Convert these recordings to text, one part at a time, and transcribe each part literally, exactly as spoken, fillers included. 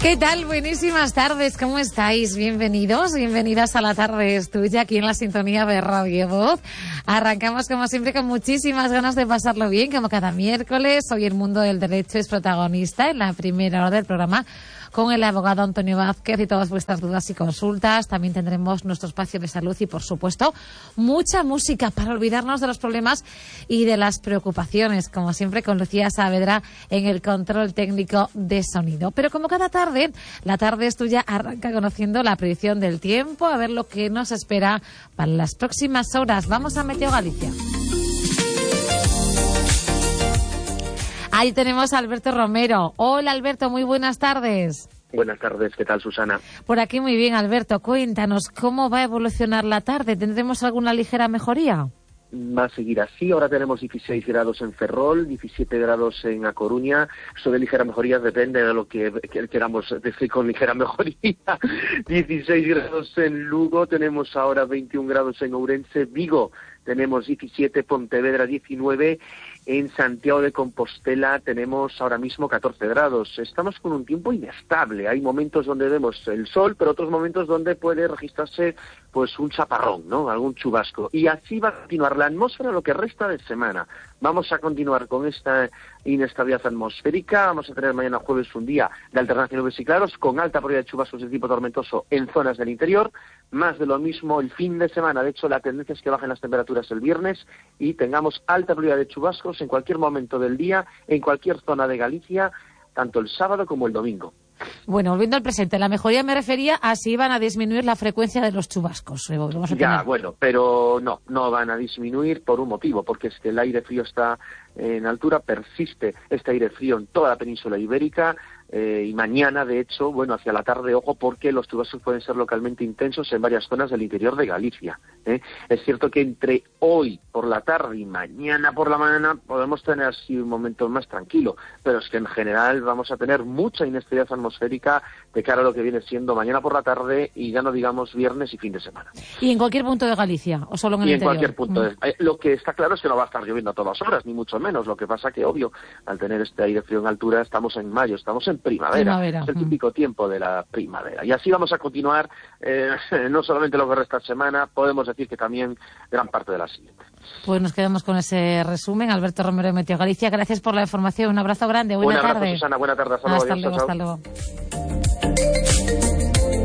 ¿Qué tal? Buenísimas tardes, ¿cómo estáis? Bienvenidos, bienvenidas a La Tarde es Tuya, aquí en la sintonía de Radio Voz. Arrancamos como siempre con muchísimas ganas de pasarlo bien, como cada miércoles. Hoy el mundo del derecho es protagonista en la primera hora del programa, con el abogado Antonio Vázquez y todas vuestras dudas y consultas. También tendremos nuestro espacio de salud y, por supuesto, mucha música para olvidarnos de los problemas y de las preocupaciones, como siempre con Lucía Saavedra en el control técnico de sonido. Pero como cada tarde, La Tarde es Tuya arranca conociendo la predicción del tiempo, a ver lo que nos espera para las próximas horas. Vamos a Meteo Galicia. Ahí tenemos a Alberto Romero. Hola, Alberto, muy buenas tardes. Buenas tardes, ¿qué tal, Susana? Por aquí muy bien, Alberto. Cuéntanos, ¿cómo va a evolucionar la tarde? ¿Tendremos alguna ligera mejoría? Va a seguir así. Ahora tenemos dieciséis grados en Ferrol, diecisiete grados en A Coruña. Eso de ligera mejoría depende de lo que, que queramos decir con ligera mejoría. dieciséis grados en Lugo, tenemos ahora veintiún grados en Ourense, Vigo tenemos diecisiete, Pontevedra diecinueve, en Santiago de Compostela tenemos ahora mismo catorce grados. Estamos con un tiempo inestable. Hay momentos donde vemos el sol, pero otros momentos donde puede registrarse pues un chaparrón, ¿no? Algún chubasco. Y así va a continuar la atmósfera lo que resta de semana. Vamos a continuar con esta inestabilidad atmosférica. Vamos a tener mañana jueves un día de alternancia de nubes y claros, con alta probabilidad de chubascos de tipo tormentoso en zonas del interior. Más de lo mismo el fin de semana. De hecho, la tendencia es que bajen las temperaturas el viernes y tengamos alta probabilidad de chubascos en cualquier momento del día, en cualquier zona de Galicia, tanto el sábado como el domingo. Bueno, volviendo al presente, la mejoría me refería a si iban a disminuir la frecuencia de los chubascos. Vamos a ya, tener... bueno, pero no, no van a disminuir por un motivo, porque es que el aire frío está en altura, persiste este aire frío en toda la península ibérica. Eh, y mañana, de hecho, bueno, hacia la tarde, ojo, porque los chubascos pueden ser localmente intensos en varias zonas del interior de Galicia, ¿eh? Es cierto que entre hoy por la tarde y mañana por la mañana podemos tener así un momento más tranquilo, pero es que en general vamos a tener mucha inestabilidad atmosférica de cara a lo que viene siendo mañana por la tarde y ya no digamos viernes y fin de semana. ¿Y en cualquier punto de Galicia o solo en el y interior? en cualquier punto. Mm. De... Lo que está claro es que no va a estar lloviendo a todas horas, ni mucho menos. Lo que pasa que, obvio, al tener este aire frío en altura, estamos en mayo, estamos en primavera. primavera. Es el típico mm. tiempo de la primavera. Y así vamos a continuar, eh, no solamente lo que resta de semana, podemos decir que también gran parte de la siguiente. Pues nos quedamos con ese resumen. Alberto Romero de Meteo Galicia, gracias por la información. Un abrazo grande, buena tarde. Un abrazo, tarde. Susana, buena tarde. Hasta luego. Hasta Adiós, luego, chao, hasta chao. luego.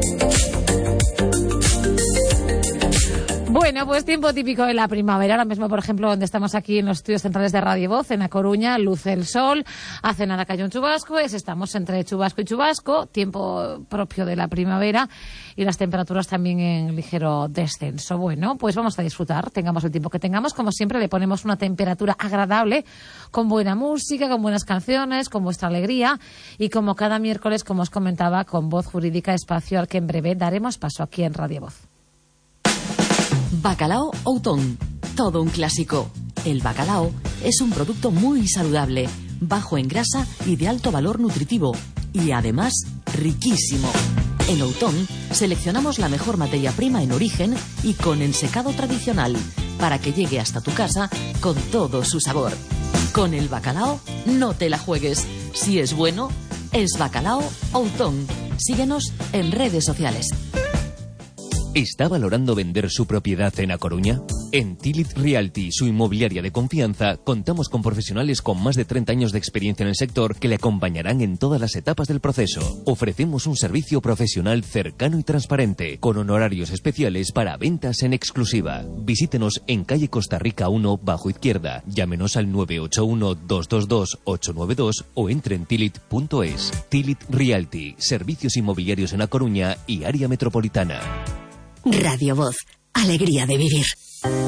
Bueno, pues tiempo típico de la primavera. Ahora mismo, por ejemplo, donde estamos aquí en los estudios centrales de Radio Voz, en A Coruña, luce el sol, hace nada cayó un chubasco, es, estamos entre chubasco y chubasco, tiempo propio de la primavera y las temperaturas también en ligero descenso. Bueno, pues vamos a disfrutar, tengamos el tiempo que tengamos. Como siempre, le ponemos una temperatura agradable, con buena música, con buenas canciones, con vuestra alegría y como cada miércoles, como os comentaba, con Voz Jurídica, espacio al que en breve daremos paso aquí en Radio Voz. Bacalao Outón, todo un clásico. El bacalao es un producto muy saludable, bajo en grasa y de alto valor nutritivo, y además riquísimo. En Outón seleccionamos la mejor materia prima en origen y con ensecado tradicional, para que llegue hasta tu casa con todo su sabor. Con el bacalao no te la juegues. Si es bueno, es Bacalao Outón. Síguenos en redes sociales. ¿Está valorando vender su propiedad en A Coruña? En Tilit Realty, su inmobiliaria de confianza, contamos con profesionales con más de treinta años de experiencia en el sector que le acompañarán en todas las etapas del proceso. Ofrecemos un servicio profesional cercano y transparente, con honorarios especiales para ventas en exclusiva. Visítenos en calle Costa Rica uno, bajo izquierda. Llámenos al nueve ocho uno, dos dos dos, ocho nueve dos o entre en tilit punto es. Tilit Realty, servicios inmobiliarios en A Coruña y área metropolitana. Radio Voz, alegría de vivir.